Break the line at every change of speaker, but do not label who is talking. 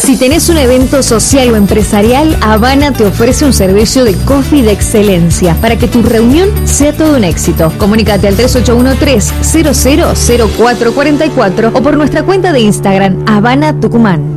Si tenés un evento social o empresarial, Habana te ofrece un servicio de coffee de excelencia para que tu reunión sea todo un éxito. Comunícate al 3813-000444 o por nuestra cuenta de Instagram, Habana Tucumán.